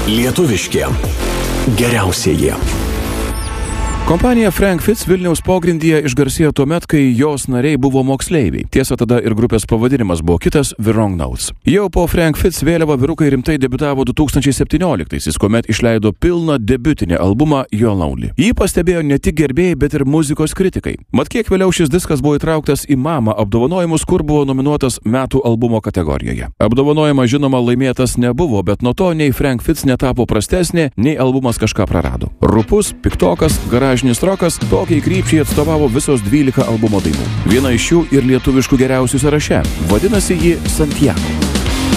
Lietuviški geriausieji. Kompanija Frank Fitz Vilniaus pogrindyje išgarsėjo tuomet, kai jos nariai buvo moksleiviai. Tiesa, tada ir grupės pavadinimas buvo kitas – The Wrong Notes. Jau po Frank Fitz vėliava vyrukai rimtai debiutavo 2017-aisiais, kuomet išleido pilną debiutinį albumą You're Lonely. Jį pastebėjo ne tik gerbėjai, bet ir muzikos kritikai. Mat kiek vėliau šis diskas buvo įtrauktas į MAMA apdovanojimus, kur buvo nominuotas metų albumo kategorijoje. Apdovanojimas žinoma laimėtas nebuvo, bet nuo to nei Frank Fitz netapo prastesnė, nei albumas kažką prarado. Rupus, piktokas, garažinis rokas tokiai krypčiai atstovavo visos 12 albumo dainų. Viena iš jų ir lietuviškų geriausių sąraše. Vadinasi ji Santiago.